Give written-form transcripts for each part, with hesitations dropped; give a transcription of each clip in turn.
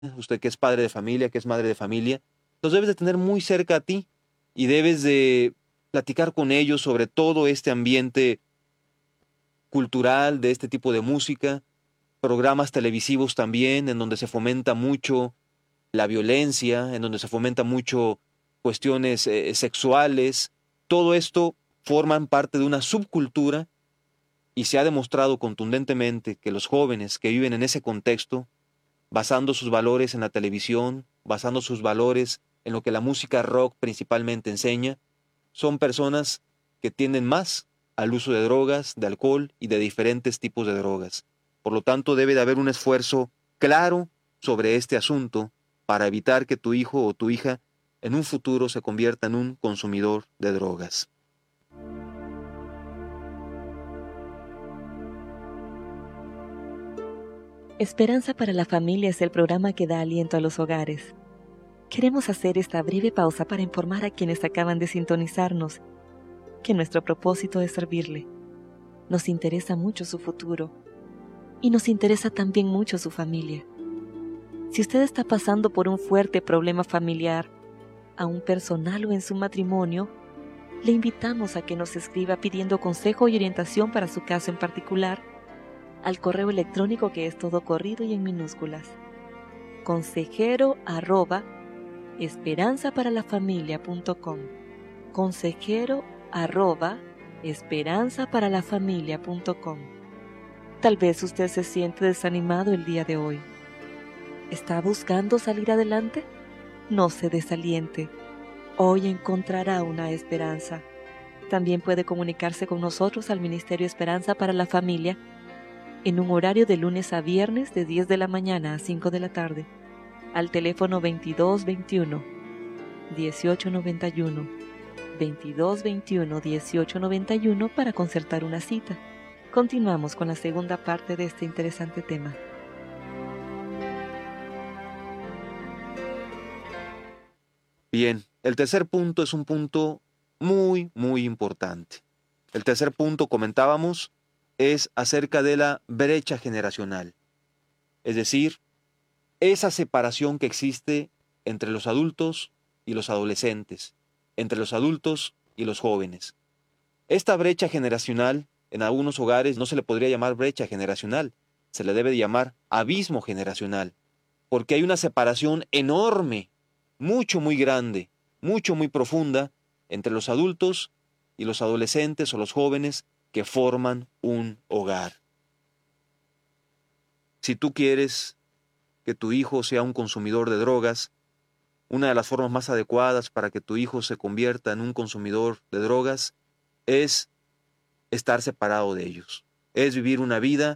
usted que es padre de familia, que es madre de familia, los debes de tener muy cerca a ti y debes de platicar con ellos sobre todo este ambiente cultural de este tipo de música, programas televisivos también, en donde se fomenta mucho la violencia, en donde se fomenta mucho cuestiones sexuales. Todo esto forman parte de una subcultura y se ha demostrado contundentemente que los jóvenes que viven en ese contexto, basando sus valores en la televisión, basando sus valores en lo que la música rock principalmente enseña, son personas que tienden más al uso de drogas, de alcohol y de diferentes tipos de drogas. Por lo tanto, debe de haber un esfuerzo claro sobre este asunto para evitar que tu hijo o tu hija en un futuro se convierta en un consumidor de drogas. Esperanza para la Familia es el programa que da aliento a los hogares. Queremos hacer esta breve pausa para informar a quienes acaban de sintonizarnos que nuestro propósito es servirle. Nos interesa mucho su futuro y nos interesa también mucho su familia. Si usted está pasando por un fuerte problema familiar, aún personal o en su matrimonio, le invitamos a que nos escriba pidiendo consejo y orientación para su caso en particular al correo electrónico que es todo corrido y en minúsculas: consejero@esperanzaparalafamilia.com, consejero@esperanzaparalafamilia.com. Tal vez usted se siente desanimado el día de hoy. ¿Está buscando salir adelante? No se desaliente. Hoy encontrará una esperanza. También puede comunicarse con nosotros al Ministerio Esperanza para la Familia en un horario de lunes a viernes de 10 de la mañana a 5 de la tarde, al teléfono 2221-1891, 2221-1891 para concertar una cita. Continuamos con la segunda parte de este interesante tema. Bien, el tercer punto es un punto muy importante. El tercer punto, comentábamos, es acerca de la brecha generacional. Es decir, esa separación que existe entre los adultos y los adolescentes, entre los adultos y los jóvenes. Esta brecha generacional, en algunos hogares no se le podría llamar brecha generacional, se le debe de llamar abismo generacional, porque hay una separación enorme, muy grande, muy profunda entre los adultos y los adolescentes o los jóvenes que forman un hogar. Si tú quieres que tu hijo sea un consumidor de drogas, una de las formas más adecuadas para que tu hijo se convierta en un consumidor de drogas es estar separado de ellos. Es vivir una vida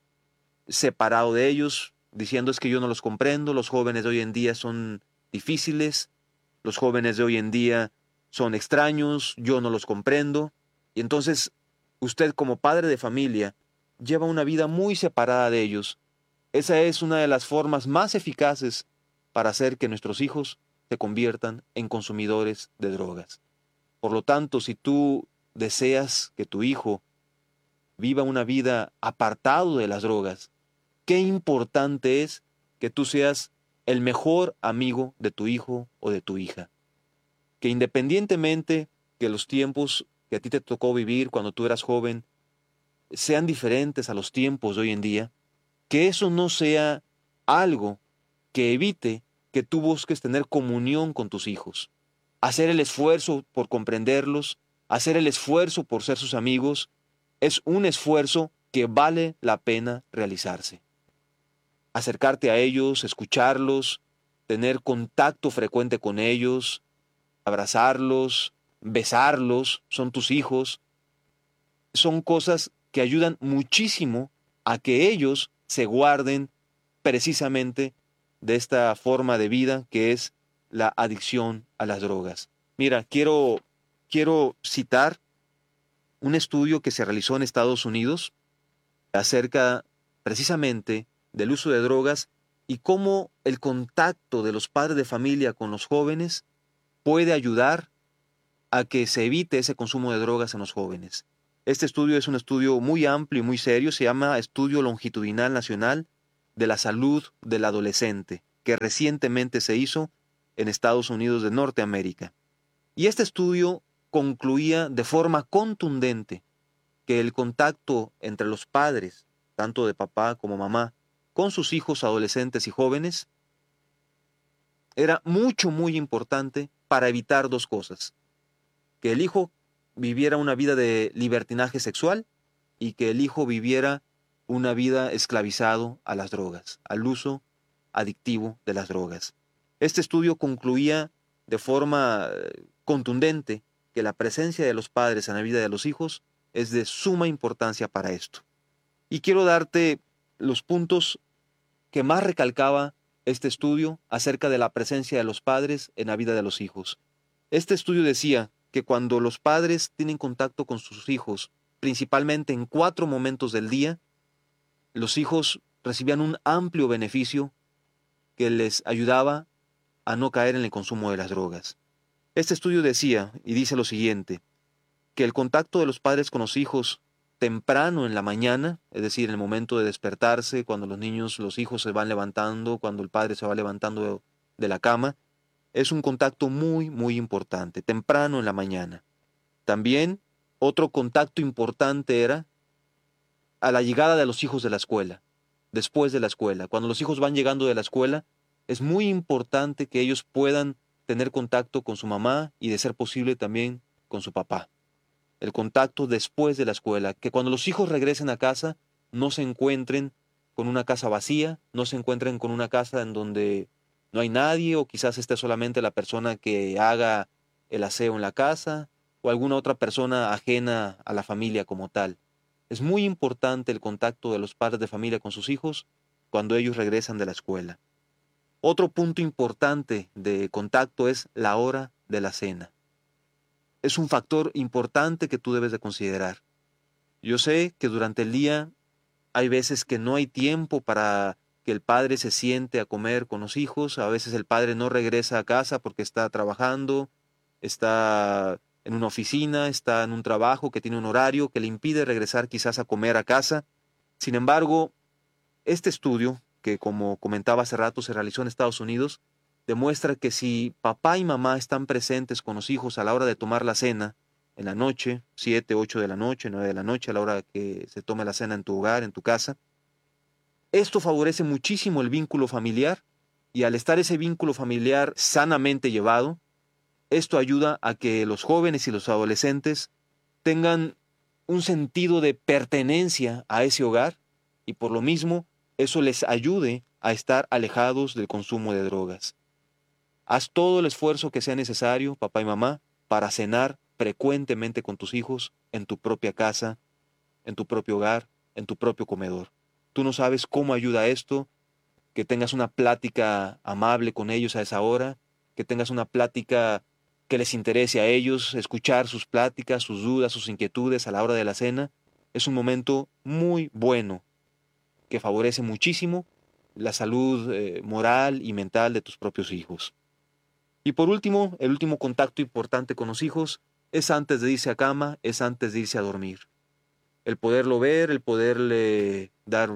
separado de ellos, diciendo es que yo no los comprendo, los jóvenes de hoy en día son difíciles, los jóvenes de hoy en día son extraños, yo no los comprendo. Y entonces usted como padre de familia lleva una vida muy separada de ellos. Esa es una de las formas más eficaces para hacer que nuestros hijos se conviertan en consumidores de drogas. Por lo tanto, si tú deseas que tu hijo viva una vida apartado de las drogas, qué importante es que tú seas el mejor amigo de tu hijo o de tu hija. Que independientemente que los tiempos que a ti te tocó vivir cuando tú eras joven sean diferentes a los tiempos de hoy en día, que eso no sea algo que evite que tú busques tener comunión con tus hijos, hacer el esfuerzo por comprenderlos, hacer el esfuerzo por ser sus amigos, es un esfuerzo que vale la pena realizarse. Acercarte a ellos, escucharlos, tener contacto frecuente con ellos, abrazarlos, besarlos, son tus hijos, son cosas que ayudan muchísimo a que ellos se guarden precisamente de esta forma de vida que es la adicción a las drogas. Mira, quiero citar un estudio que se realizó en Estados Unidos acerca precisamente del uso de drogas y cómo el contacto de los padres de familia con los jóvenes puede ayudar a que se evite ese consumo de drogas en los jóvenes. Este estudio es un estudio muy amplio y muy serio, se llama Estudio Longitudinal Nacional de la Salud del Adolescente. que recientemente se hizo en Estados Unidos de Norteamérica. Y este estudio concluía de forma contundente que el contacto entre los padres, tanto de papá como mamá, con sus hijos adolescentes y jóvenes, era muy importante para evitar dos cosas: que el hijo viviera una vida de libertinaje sexual y que el hijo viviera una vida esclavizado a las drogas, al uso adictivo de las drogas. Este estudio concluía de forma contundente que la presencia de los padres en la vida de los hijos es de suma importancia para esto. Y quiero darte los puntos que más recalcaba este estudio acerca de la presencia de los padres en la vida de los hijos. Este estudio decía que cuando los padres tienen contacto con sus hijos, principalmente en 4 momentos del día, los hijos recibían un amplio beneficio que les ayudaba a no caer en el consumo de las drogas. Este estudio decía, y dice lo siguiente, que el contacto de los padres con los hijos temprano en la mañana, es decir, en el momento de despertarse, cuando los hijos se van levantando, cuando el padre se va levantando de la cama, es un contacto muy importante, temprano en la mañana. También otro contacto importante era a la llegada de los hijos de la escuela, después de la escuela. Cuando los hijos van llegando de la escuela, es muy importante que ellos puedan tener contacto con su mamá y, de ser posible, también con su papá. El contacto después de la escuela, que cuando los hijos regresen a casa no se encuentren con una casa vacía, no se encuentren con una casa en donde no hay nadie, o quizás esté solamente la persona que haga el aseo en la casa o alguna otra persona ajena a la familia como tal. Es muy importante el contacto de los padres de familia con sus hijos cuando ellos regresan de la escuela. Otro punto importante de contacto es la hora de la cena. Es un factor importante que tú debes de considerar. Yo sé que durante el día hay veces que no hay tiempo para que el padre se siente a comer con los hijos. A veces el padre no regresa a casa porque está trabajando, está en una oficina, está en un trabajo que tiene un horario que le impide regresar quizás a comer a casa. Sin embargo, este estudio, que como comentaba hace rato se realizó en Estados Unidos, demuestra que si papá y mamá están presentes con los hijos a la hora de tomar la cena, en la noche, 7, 8 de la noche, 9 de la noche, a la hora que se tome la cena en tu hogar, en tu casa, esto favorece muchísimo el vínculo familiar, y al estar ese vínculo familiar sanamente llevado, esto ayuda a que los jóvenes y los adolescentes tengan un sentido de pertenencia a ese hogar, y por lo mismo eso les ayude a estar alejados del consumo de drogas. Haz todo el esfuerzo que sea necesario, papá y mamá, para cenar frecuentemente con tus hijos en tu propia casa, en tu propio hogar, en tu propio comedor. Tú no sabes cómo ayuda esto, que tengas una plática amable con ellos a esa hora, que tengas una plática que les interese a ellos, escuchar sus pláticas, sus dudas, sus inquietudes a la hora de la cena. Es un momento muy bueno que favorece muchísimo la salud moral y mental de tus propios hijos. Y por último, el último contacto importante con los hijos es antes de irse a cama, es antes de irse a dormir. El poderlo ver, el poderle dar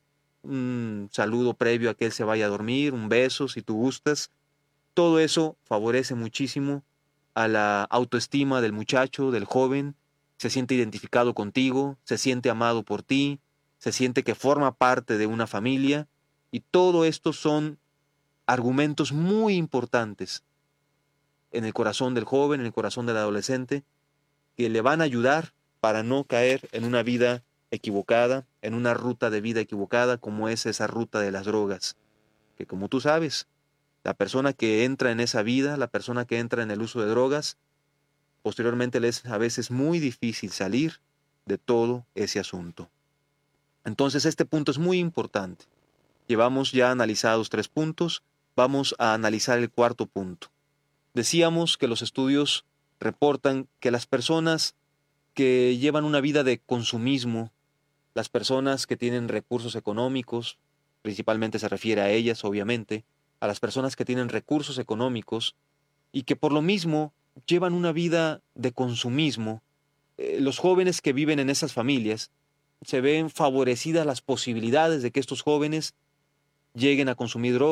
un saludo previo a que él se vaya a dormir, un beso si tú gustas, todo eso favorece muchísimo a la autoestima del muchacho, del joven. Se siente identificado contigo, se siente amado por ti, se siente que forma parte de una familia, y todo esto son argumentos muy importantes en el corazón del joven, en el corazón del adolescente, que le van a ayudar para no caer en una vida equivocada, en una ruta de vida equivocada como es esa ruta de las drogas, que como tú sabes, la persona que entra en esa vida, la persona que entra en el uso de drogas, posteriormente le es a veces muy difícil salir de todo ese asunto. Entonces este punto es muy importante. Llevamos ya analizados 3 puntos, vamos a analizar el 4º punto. Decíamos que los estudios reportan que las personas que llevan una vida de consumismo, las personas que tienen recursos económicos, principalmente se refiere a ellas, obviamente, a las personas que tienen recursos económicos y que por lo mismo llevan una vida de consumismo, los jóvenes que viven en esas familias, se ven favorecidas las posibilidades de que estos jóvenes lleguen a consumir drogas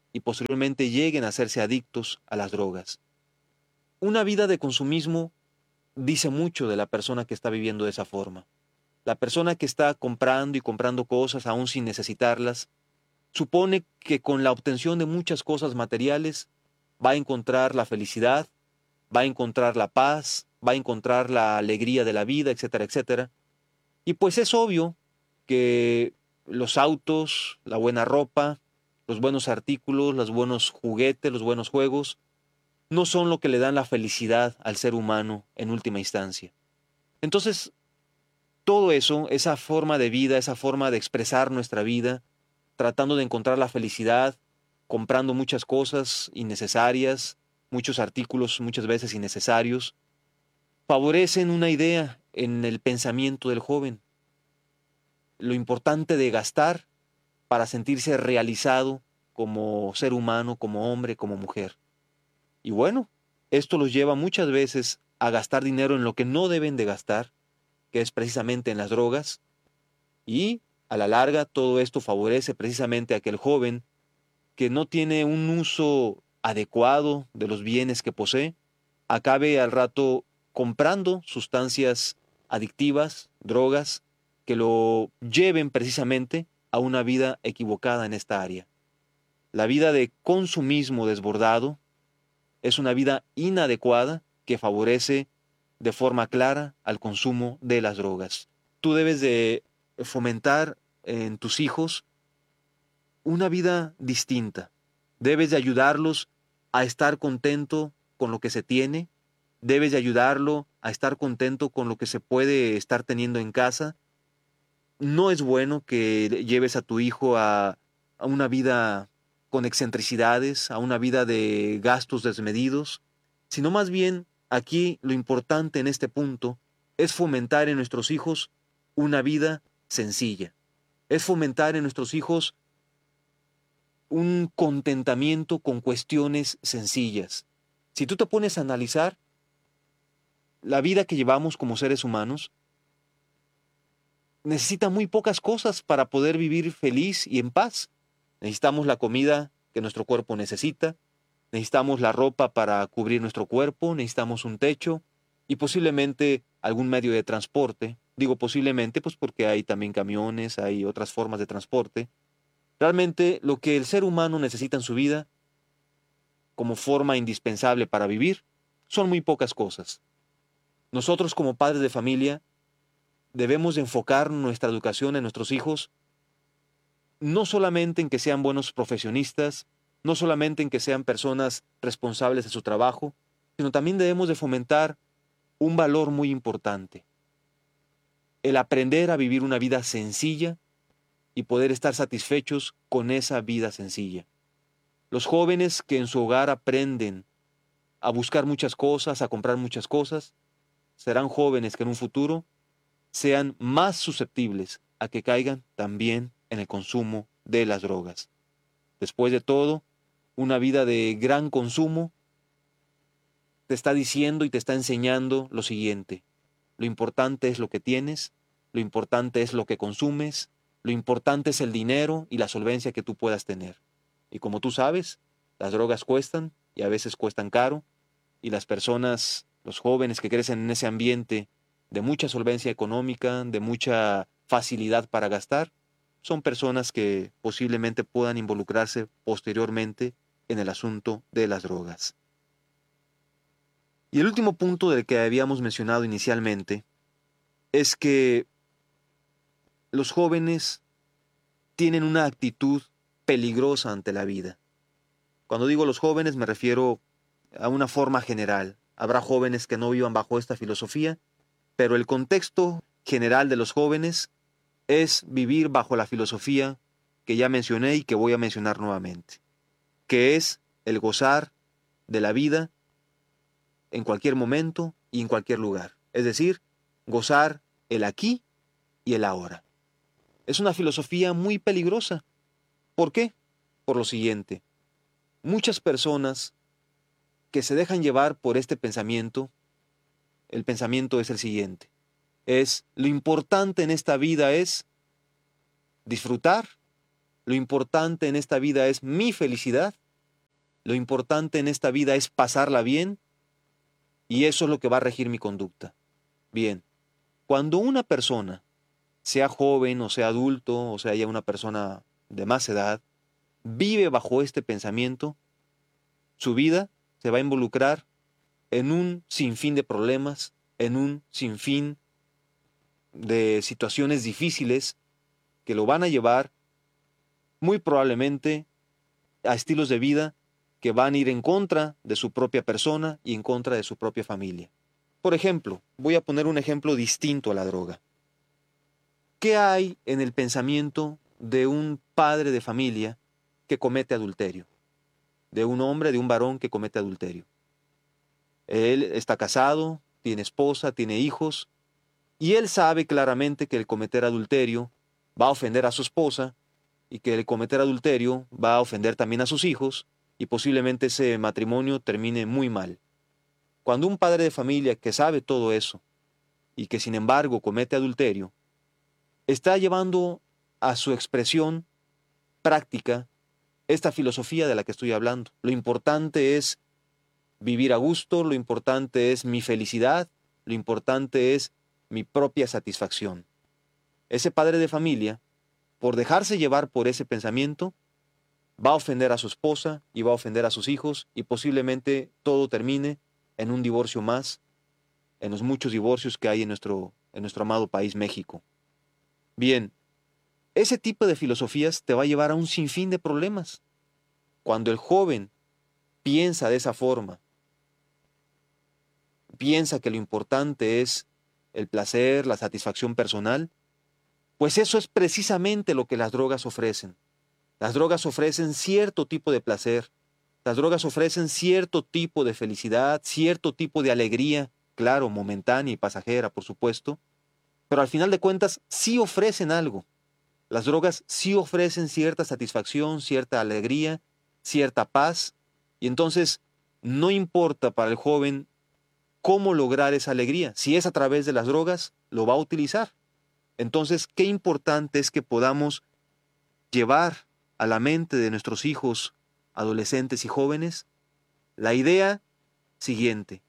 y posteriormente lleguen a hacerse adictos a las drogas. Una vida de consumismo dice mucho de la persona que está viviendo de esa forma. La persona que está comprando y comprando cosas aún sin necesitarlas, supone que con la obtención de muchas cosas materiales va a encontrar la felicidad, va a encontrar la paz, va a encontrar la alegría de la vida, etcétera, etcétera. Y pues es obvio que los autos, la buena ropa, los buenos artículos, los buenos juguetes, los buenos juegos, no son lo que le dan la felicidad al ser humano en última instancia. Entonces, todo eso, esa forma de vida, esa forma de expresar nuestra vida, tratando de encontrar la felicidad, comprando muchas cosas innecesarias, muchos artículos muchas veces innecesarios, favorecen una idea en el pensamiento del joven. Lo importante de gastar para sentirse realizado como ser humano, como hombre, como mujer. Y bueno, esto los lleva muchas veces a gastar dinero en lo que no deben de gastar, que es precisamente en las drogas, y a la larga todo esto favorece precisamente a que el joven que no tiene un uso adecuado de los bienes que posee, acabe al rato comprando sustancias adictivas, drogas, que lo lleven precisamente a una vida equivocada en esta área. La vida de consumismo desbordado es una vida inadecuada que favorece de forma clara al consumo de las drogas. Tú debes de fomentar en tus hijos una vida distinta. Debes de ayudarlos a estar contento con lo que se tiene. Debes de ayudarlo a estar contento con lo que se puede estar teniendo en casa. No es bueno que lleves a tu hijo a una vida con excentricidades, a una vida de gastos desmedidos, sino más bien aquí lo importante en este punto es fomentar en nuestros hijos una vida sencilla. Es fomentar en nuestros hijos un contentamiento con cuestiones sencillas. Si tú te pones a analizar la vida que llevamos como seres humanos, necesita muy pocas cosas para poder vivir feliz y en paz. Necesitamos la comida que nuestro cuerpo necesita, necesitamos la ropa para cubrir nuestro cuerpo, necesitamos un techo y posiblemente algún medio de transporte. Digo posiblemente, pues porque hay también camiones, hay otras formas de transporte. Realmente lo que el ser humano necesita en su vida como forma indispensable para vivir son muy pocas cosas. Nosotros como padres de familia debemos de enfocar nuestra educación en nuestros hijos no solamente en que sean buenos profesionistas, no solamente en que sean personas responsables de su trabajo, sino también debemos de fomentar un valor muy importante, el aprender a vivir una vida sencilla y poder estar satisfechos con esa vida sencilla. Los jóvenes que en su hogar aprenden a buscar muchas cosas, a comprar muchas cosas, serán jóvenes que en un futuro sean más susceptibles a que caigan también en el consumo de las drogas. Después de todo, una vida de gran consumo te está diciendo y te está enseñando lo siguiente: lo importante es lo que tienes, lo importante es lo que consumes, lo importante es el dinero y la solvencia que tú puedas tener. Y como tú sabes, las drogas cuestan y a veces cuestan caro, y las personas, los jóvenes que crecen en ese ambiente de mucha solvencia económica, de mucha facilidad para gastar, son personas que posiblemente puedan involucrarse posteriormente en el asunto de las drogas. Y el último punto del que habíamos mencionado inicialmente es que los jóvenes tienen una actitud peligrosa ante la vida. Cuando digo los jóvenes me refiero a una forma general. Habrá jóvenes que no vivan bajo esta filosofía, pero el contexto general de los jóvenes es vivir bajo la filosofía que ya mencioné y que voy a mencionar nuevamente, que es el gozar de la vida en cualquier momento y en cualquier lugar. Es decir, gozar el aquí y el ahora. Es una filosofía muy peligrosa. ¿Por qué? Por lo siguiente. Muchas personas que se dejan llevar por este pensamiento, el pensamiento es el siguiente. Es lo importante en esta vida es disfrutar lo importante en esta vida es mi felicidad, lo importante en esta vida es pasarla bien, y eso es lo que va a regir mi conducta. Bien, cuando una persona, sea joven o sea adulto o sea ya una persona de más edad, vive bajo este pensamiento, su vida se va a involucrar en un sinfín de problemas, en un sinfín de situaciones difíciles que lo van a llevar muy probablemente a estilos de vida que van a ir en contra de su propia persona y en contra de su propia familia. Por ejemplo, voy a poner un ejemplo distinto a la droga. ¿Qué hay en el pensamiento de un padre de familia que comete adulterio? De un hombre, de un varón que comete adulterio. Él está casado, tiene esposa, tiene hijos, y él sabe claramente que el cometer adulterio va a ofender a su esposa y que el cometer adulterio va a ofender también a sus hijos y posiblemente ese matrimonio termine muy mal. Cuando un padre de familia que sabe todo eso y que sin embargo comete adulterio, está llevando a su expresión práctica esta filosofía de la que estoy hablando. Lo importante es vivir a gusto, lo importante es mi felicidad, lo importante es mi propia satisfacción. Ese padre de familia, por dejarse llevar por ese pensamiento, va a ofender a su esposa y va a ofender a sus hijos y posiblemente todo termine en un divorcio más, en los muchos divorcios que hay en nuestro amado país México. Bien, ese tipo de filosofías te va a llevar a un sinfín de problemas. Cuando el joven piensa de esa forma, piensa que lo importante es el placer, la satisfacción personal, pues eso es precisamente lo que las drogas ofrecen. Las drogas ofrecen cierto tipo de placer, las drogas ofrecen cierto tipo de felicidad, cierto tipo de alegría, claro, momentánea y pasajera, por supuesto, pero al final de cuentas sí ofrecen algo. Las drogas sí ofrecen cierta satisfacción, cierta alegría, cierta paz, y entonces no importa para el joven cómo lograr esa alegría. Si es a través de las drogas, lo va a utilizar. Entonces, qué importante es que podamos llevar a la mente de nuestros hijos, adolescentes y jóvenes, la idea siguiente.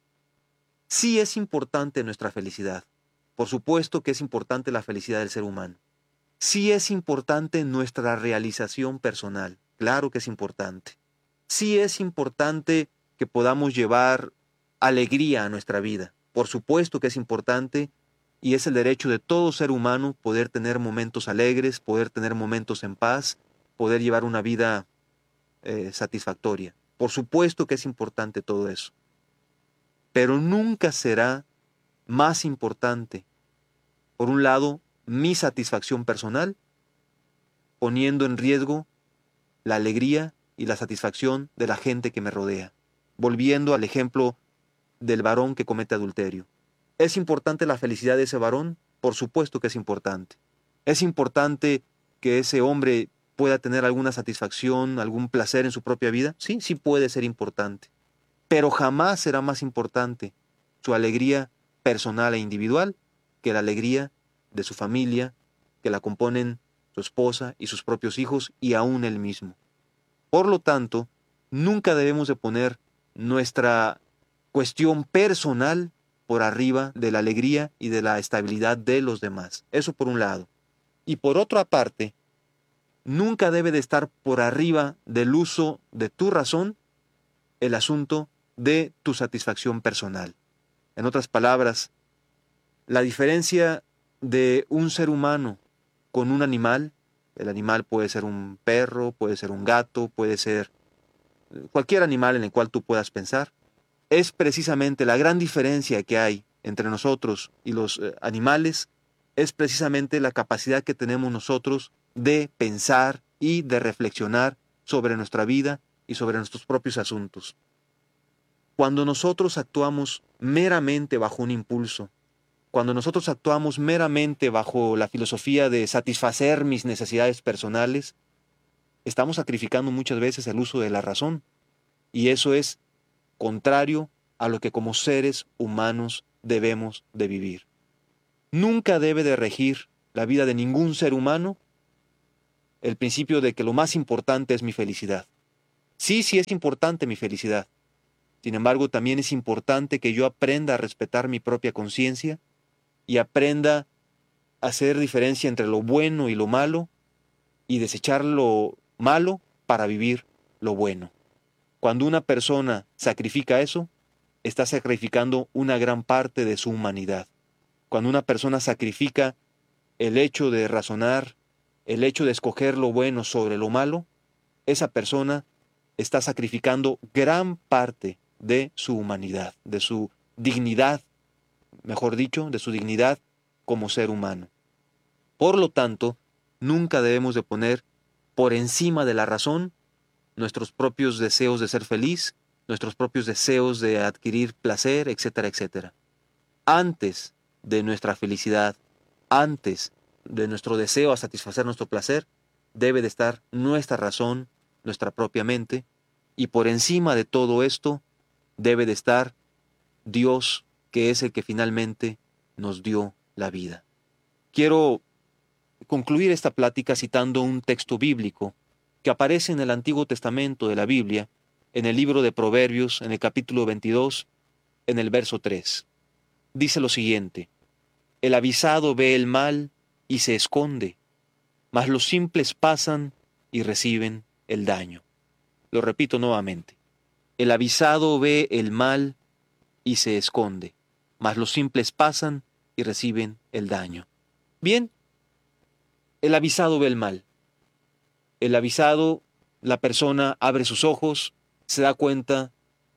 Sí es importante nuestra felicidad. Por supuesto que es importante la felicidad del ser humano. Sí es importante nuestra realización personal. Claro que es importante. Sí es importante que podamos llevar alegría a nuestra vida. Por supuesto que es importante y es el derecho de todo ser humano poder tener momentos alegres, poder tener momentos en paz, poder llevar una vida satisfactoria. Por supuesto que es importante todo eso. Pero nunca será más importante, por un lado, mi satisfacción personal, poniendo en riesgo la alegría y la satisfacción de la gente que me rodea. Volviendo al ejemplo del varón que comete adulterio. ¿Es importante la felicidad de ese varón? Por supuesto que es importante. ¿Es importante que ese hombre pueda tener alguna satisfacción, algún placer en su propia vida? Sí, sí puede ser importante. Pero jamás será más importante su alegría personal e individual que la alegría de su familia, que la componen su esposa y sus propios hijos y aún él mismo. Por lo tanto, nunca debemos de poner nuestra cuestión personal por arriba de la alegría y de la estabilidad de los demás. Eso por un lado. Y por otra parte, nunca debe de estar por arriba del uso de tu razón el asunto de tu satisfacción personal. En otras palabras, la diferencia de un ser humano con un animal, el animal puede ser un perro, puede ser un gato, puede ser cualquier animal en el cual tú puedas pensar, es precisamente la gran diferencia que hay entre nosotros y los animales, es precisamente la capacidad que tenemos nosotros de pensar y de reflexionar sobre nuestra vida y sobre nuestros propios asuntos. Cuando nosotros actuamos meramente bajo un impulso, cuando nosotros actuamos meramente bajo la filosofía de satisfacer mis necesidades personales, estamos sacrificando muchas veces el uso de la razón, y eso es contrario a lo que como seres humanos debemos de vivir. Nunca debe de regir la vida de ningún ser humano el principio de que lo más importante es mi felicidad. Sí, sí es importante mi felicidad. Sin embargo, también es importante que yo aprenda a respetar mi propia conciencia y aprenda a hacer diferencia entre lo bueno y lo malo y desechar lo malo para vivir lo bueno. Cuando una persona sacrifica eso, está sacrificando una gran parte de su humanidad. Cuando una persona sacrifica el hecho de razonar, el hecho de escoger lo bueno sobre lo malo, esa persona está sacrificando gran parte de su humanidad, de su dignidad, mejor dicho, de su dignidad como ser humano. Por lo tanto, nunca debemos de poner por encima de la razón nuestros propios deseos de ser feliz, nuestros propios deseos de adquirir placer, etcétera, etcétera. Antes de nuestra felicidad, antes de nuestro deseo a satisfacer nuestro placer, debe de estar nuestra razón, nuestra propia mente, y por encima de todo esto debe de estar Dios, que es el que finalmente nos dio la vida. Quiero concluir esta plática citando un texto bíblico que aparece en el Antiguo Testamento de la Biblia, en el libro de Proverbios, en el capítulo 22, en el verso 3. Dice lo siguiente: el avisado ve el mal y se esconde, mas los simples pasan y reciben el daño. Lo repito nuevamente: el avisado ve el mal y se esconde, mas los simples pasan y reciben el daño. Bien, el avisado ve el mal. El avisado, la persona abre sus ojos, se da cuenta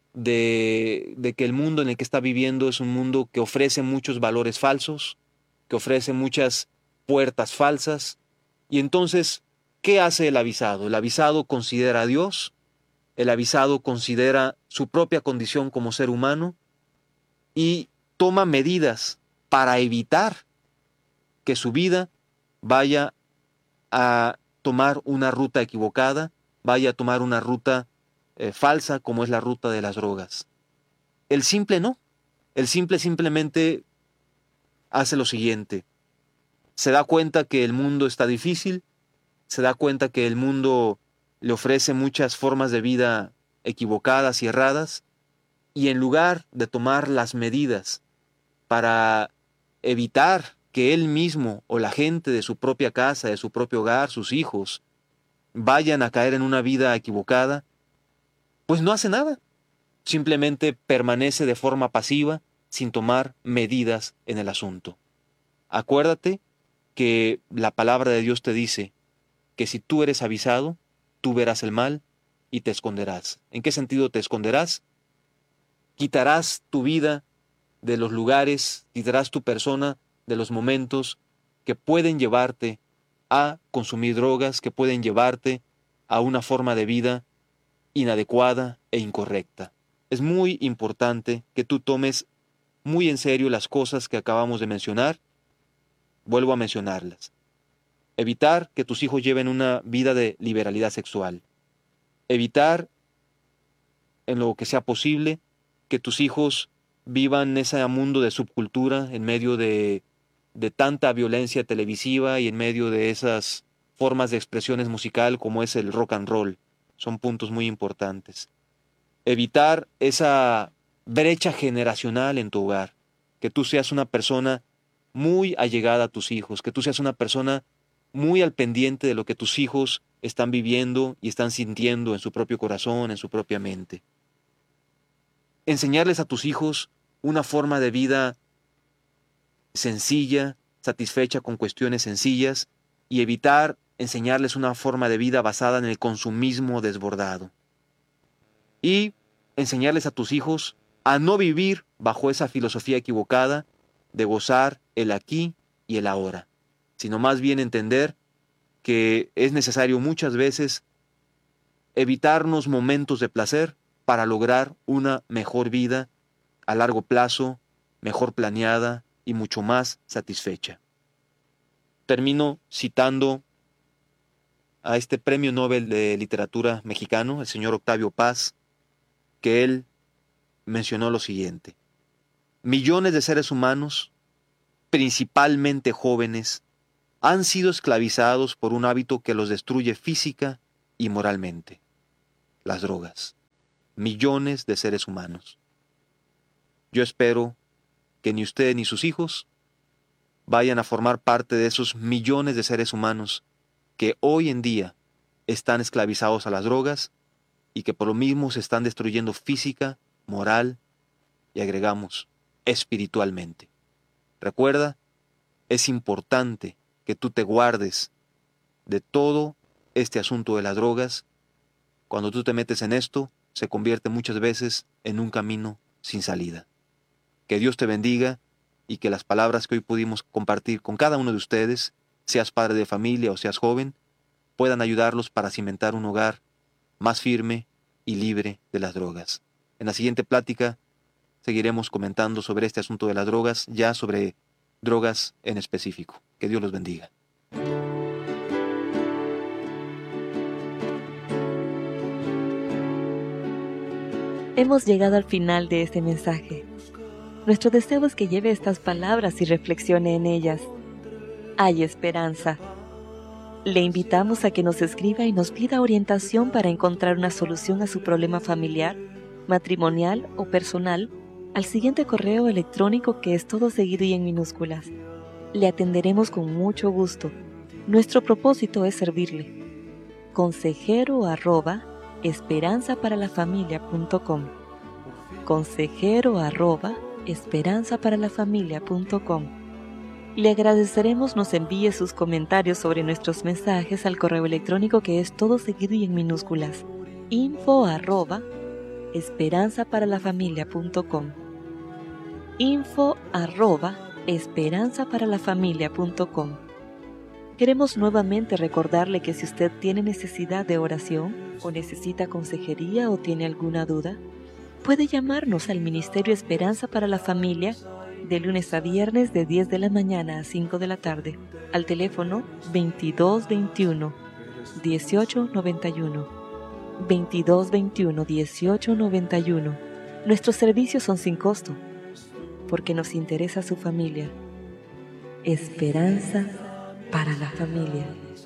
de que el mundo en el que está viviendo es un mundo que ofrece muchos valores falsos, que ofrece muchas puertas falsas. Y entonces, ¿qué hace el avisado? El avisado considera a Dios, el avisado considera su propia condición como ser humano y toma medidas para evitar que su vida vaya a tomar una ruta equivocada, vaya a tomar una ruta falsa como es la ruta de las drogas. El simple no. El simple simplemente hace lo siguiente: se da cuenta que el mundo está difícil, se da cuenta que el mundo le ofrece muchas formas de vida equivocadas y erradas, y en lugar de tomar las medidas para evitar que él mismo o la gente de su propia casa, de su propio hogar, sus hijos, vayan a caer en una vida equivocada, pues no hace nada. Simplemente permanece de forma pasiva sin tomar medidas en el asunto. Acuérdate que la palabra de Dios te dice que si tú eres avisado, tú verás el mal y te esconderás. ¿En qué sentido te esconderás? Quitarás tu vida de los lugares, quitarás tu persona de los momentos que pueden llevarte a consumir drogas, que pueden llevarte a una forma de vida inadecuada e incorrecta. Es muy importante que tú tomes muy en serio las cosas que acabamos de mencionar. Vuelvo a mencionarlas. Evitar que tus hijos lleven una vida de liberalidad sexual. Evitar, en lo que sea posible, que tus hijos vivan ese mundo de subcultura en medio de tanta violencia televisiva y en medio de esas formas de expresiones musical como es el rock and roll. Son puntos muy importantes. Evitar esa brecha generacional en tu hogar. Que tú seas una persona muy allegada a tus hijos, que tú seas una persona muy al pendiente de lo que tus hijos están viviendo y están sintiendo en su propio corazón, en su propia mente. Enseñarles a tus hijos una forma de vida sencilla, satisfecha con cuestiones sencillas, y evitar enseñarles una forma de vida basada en el consumismo desbordado. Y enseñarles a tus hijos a no vivir bajo esa filosofía equivocada de gozar el aquí y el ahora, sino más bien entender que es necesario muchas veces evitarnos momentos de placer para lograr una mejor vida a largo plazo, mejor planeada y mucho más satisfecha. Termino citando a este Premio Nobel de Literatura mexicano, el señor Octavio Paz, que él mencionó lo siguiente: millones de seres humanos, principalmente jóvenes, han sido esclavizados por un hábito que los destruye física y moralmente: las drogas. Millones de seres humanos. Yo espero que ni usted ni sus hijos vayan a formar parte de esos millones de seres humanos que hoy en día están esclavizados a las drogas y que por lo mismo se están destruyendo física, moral y agregamos espiritualmente. Recuerda, es importante que tú te guardes de todo este asunto de las drogas. Cuando tú te metes en esto, se convierte muchas veces en un camino sin salida. Que Dios te bendiga y que las palabras que hoy pudimos compartir con cada uno de ustedes, seas padre de familia o seas joven, puedan ayudarlos para cimentar un hogar más firme y libre de las drogas. En la siguiente plática seguiremos comentando sobre este asunto de las drogas, ya sobre drogas en específico. Que Dios los bendiga. Hemos llegado al final de este mensaje. Nuestro deseo es que lleve estas palabras y reflexione en ellas. Hay esperanza. Le invitamos a que nos escriba y nos pida orientación para encontrar una solución a su problema familiar, matrimonial o personal al siguiente correo electrónico, que es todo seguido y en minúsculas. Le atenderemos con mucho gusto. Nuestro propósito es servirle. consejero@esperanzaparalafamilia.com. consejero@esperanzaparalafamilia.com. Le agradeceremos nos envíe sus comentarios sobre nuestros mensajes al correo electrónico, que es todo seguido y en minúsculas: info@esperanzaparalafamilia.com. info@esperanzaparalafamilia.com. Queremos nuevamente recordarle que si usted tiene necesidad de oración o necesita consejería o tiene alguna duda, puede llamarnos al Ministerio Esperanza para la Familia de lunes a viernes de 10 de la mañana a 5 de la tarde al teléfono 2221 1891. 2221 1891. Nuestros servicios son sin costo, porque nos interesa su familia. Esperanza para la familia.